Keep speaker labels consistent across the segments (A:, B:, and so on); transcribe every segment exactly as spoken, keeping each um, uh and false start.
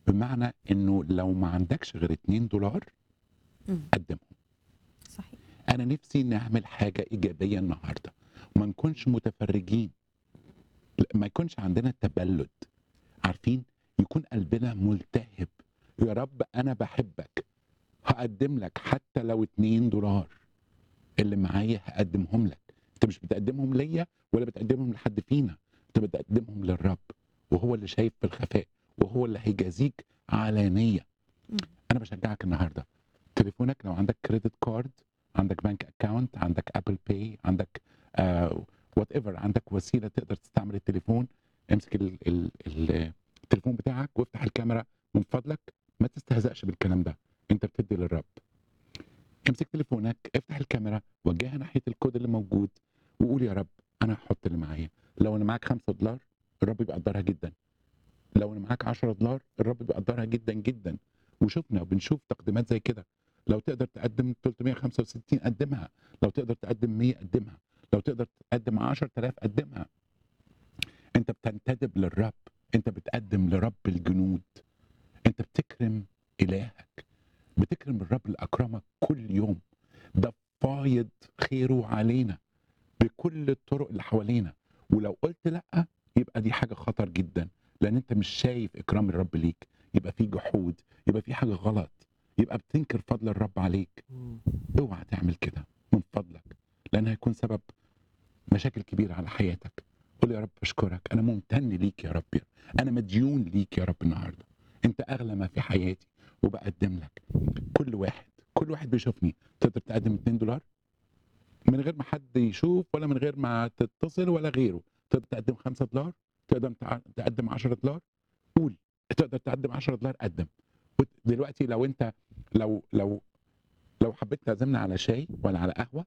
A: بمعنى إنه لو ما عندكش غير اتنين دولار
B: إمم.
A: قدّمهم.
B: صحيح.
A: أنا نِفْسي نعمل حاجة إيجابية النهارده، وما نكونش متفرّجين، لأ ما يكونش عندنا تبلُّد، عارفين، يكون قلبنا ملتهب، يا رب أنا باحبك، هاقدّم لك حتى لو اتنين دولار اللي معايا هاقدّمهم لك، أنت مش بتقدّمهم ليّا ولا بتقدّمهم لحد فينا، أنت بتقدّمهم للرب، وهو اللي شايف في الخفاء، وهو اللي هيجازيك علانية.
B: إمم.
A: أنا باشجّعك النهارده، تليفونك لو عندك credit card، عندك bank account، عندك Apple Pay، عندك آآ whatever، عندك وسيلة تقدر تستعمل التليفون، امسك ال ال ال التليفون بتاعك وافتح الكاميرا من فضلك، ما تستهزأش بالكلام ده، أنت بتدّي للرب. امسك تليفونك، افتح الكاميرا، وجّهها ناحية الكود اللي موجود، وقول يا رب أنا هاحُط اللي معايا، لو أنا معاك خمسة دولار الرب بيقدّرها جدًا، لو أنا معاك عشرة دولار الرب بيقدّرها جدًا، جدًا، وشُفنا وبنشوف تقديمات زي كده، لو تقدر تقدّم تلتمية وخمسة وستين قدّمها، لو تقدر تقدّم مية قدّمها، لو تقدر تقدّم عشرة آلاف قدّمها. أنت بتنتدب للرب، أنت بتقدّم لرب الجنود، أنت بتكرم إلهك، بتكرم الرب اللي أكرمك كل يوم، ده فايض خيره علينا بكل الطرق اللي حوالينا، ولو قُلت لأ يبقى دي حاجة خطر جدًا، لأن أنت مش شايف إكرام الرب ليك، يبقى في جحود، يبقى في حاجة غلط، يبقى بتنكر فضل الرب عليك.
C: إمم.
A: اوعى تعمل كده من فضلك، لأن هيكون سبب مشاكل كبيرة على حياتك. قُل يا رب باشكرك، أنا ممتن ليك يا رب، أنا مديون ليك يا رب النهارده، أنت أغلى ما في حياتي وباقدّم لك. كل واحد، كل واحد بيشوفني تقدر تقدّم اتنين دولار من غير ما حد يشوف ولا من غير ما تتصل ولا غيره، تقدر تقدّم خمسة دولار، تقدر تع تقدّم عشرة دولار، قُل، تقدر تقدّم عشرة دولار قدّم. وت دلوقتي لو أنت لو لو لو حبيت تعزمنا على شاي والّا على قهوة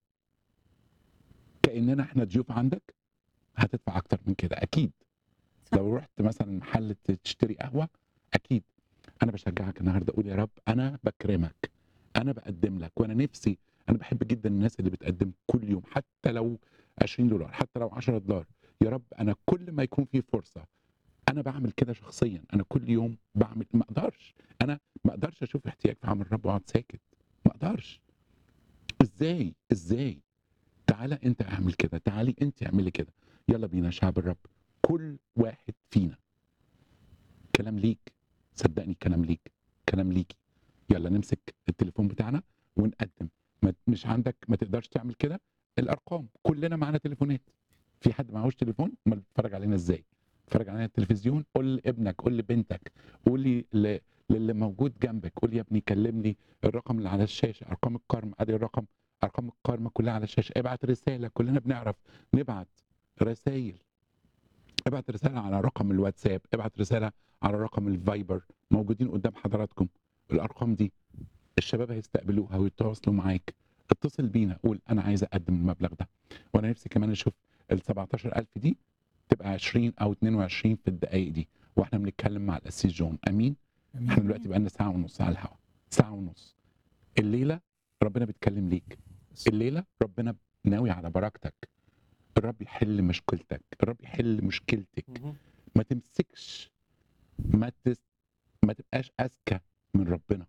A: كإننا إحنا ضيوف عندك، هتدفع أكتر من كده أكيد.
B: صح.
A: لو رُحت مثلًا محل ت تشتري قهوة أكيد. أنا باشجّعك النهارده، قُل يا رب أنا باكرمك، أنا باقدّم لك، وأنا نِفْسي، أنا باحب جدًا الناس اللي بتقدّم كل يوم حتى لو عشرين دولار، حتى لو عشرة دولار، يا رب أنا كل ما يكون في فرصة، أنا باعمل كده شخصيًا، أنا كل يوم باعمل، ما أقدرش، أنا ما أقدرش أشوف احتياج في عمل الرب وأقعد ساكت، ما أقدرش. إزاي، إزاي؟ تعالَ أنت اعمل كده، تعالي أنتِ اعملي كده، يالّا بينا شعب الرب، كل واحد فينا. كلام ليك، صدّقني الكلام ليك، كلام ليكِ. يالّا نمسك التليفون بتاعنا ونقدّم، ما مش عندك ما تقدرش تعمل كده، الأرقام، كُلّنا معانا تليفونات، في حد معاهوش تليفون؟ أُمّال بيتفرّج علينا إزاي؟ بيتفرّج علينا التلفزيون، قُل لابنك، قُل لبنتك، قولي ل للي موجود جنبك، قُل يا ابني كلّمني الرقم اللي على الشاشة، أرقام الكارما، أدي الرقم، أرقام الكارما كُلّها على الشاشة، ابعت رسالة، كُلّنا بنعرف نبعت رسايل. ابعت رسالة على رقم الواتساب، ابعت رسالة على رقم الفايبر، موجودين قدّام حضراتكم، الأرقام دي الشباب هيستقبلوها ويتواصلوا معاك، اتصل بينا قُل أنا عايز أقدّم المبلغ ده، وأنا نفسي كمان أشوف السبعتاشر ألف دي تبقى عشرين أو اتنين وعشرين في الدقايق دي، وإحنا بنتكلم مع القسيس جون، أمين؟ إحنا
C: آمين.
A: دلوقتي بقى لنا ساعة ونُص على الهوا، ساعة ونُص، الليلة ربنا بيتكلم ليك، الليلة ربنا ناوي على بركتك، الرب يحل مشكلتك، الرب يحل مشكلتك.
C: اهم.
A: ما تمسكش، ما تس ما تبقاش أذكى من ربنا.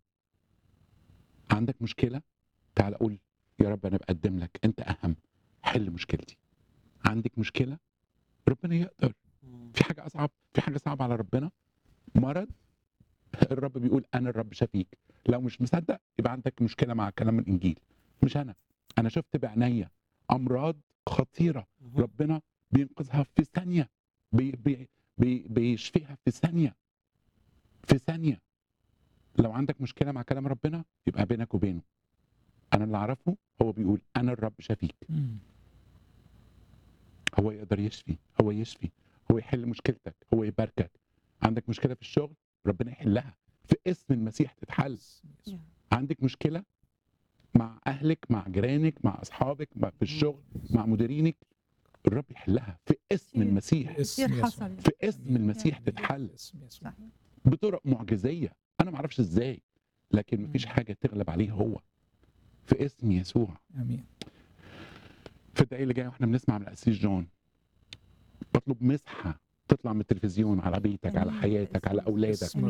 A: عندك مشكلة؟ تعالَ قُل يا رب أنا باقدّم لك، أنت أهم، حِل مشكلتي. عندِك مشكلة؟ ربنا يقدر.
C: إمم.
A: في حاجة أصعب؟ في حاجة صعبة على ربنا؟ مرض؟ الرب بيقول أنا الرب شافيك. لو مش مصدق يبقى عندك مشكلة مع كلام الإنجيل، مش أنا. أنا شُفت بعينيّا أمراض خطيرة
C: اهم.
A: ربنا بينقذها في ثانية، بي بي بي بيشفيها في ثانية، في ثانية. لو عندك مشكلة مع كلام ربنا يبقى بينك وبينه. أنا اللي أعرفه هو بيقول أنا الرب شافيك،
C: إمم.
A: هو يقدر يشفي، هو يشفي، هو يحل مشكلتك، هو يباركك. عندك مشكلة في الشغل ربنا يحلها في اسم المسيح تتحل.
C: باسم يسوع.
A: عندك مشكلة مع أهلك، مع جيرانك، مع أصحابك، مع في الشغل، مع مديرينك، الرب يحلها في اسم
B: كتير،
A: المسيح،
C: باسم
B: كتير
C: يسوع.
B: حصل يعني.
A: في اسم
C: آمين.
A: المسيح
C: آمين.
A: تتحل
C: باسم يسوع.
B: صحيح.
A: بطرق معجزية. أنا ما أعرفش إزاي، لكن ما فيش
C: إمم.
A: حاجة تغلب عليه هو، في اسم يسوع.
C: آمين.
A: في الدقايق اللي جايه واحنا بنسمع من القسيس جون بطلب مسحه تطلع من التلفزيون على بيتك، على
B: آمين
A: حياتك،
B: باسم
A: على
B: يسوع.
A: اولادك،
C: باسم
B: آمين.